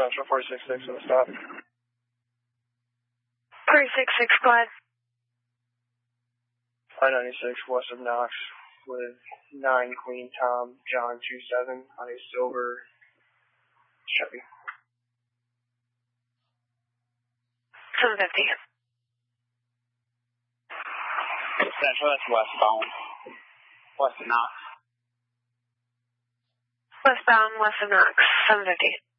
Central 466 with a stop. 466, go ahead. I-96 west of Knox with 9 Queen Tom John 27 on a silver Chevy. 750. Central, that's westbound. West of Knox. Westbound, west of Knox, 750.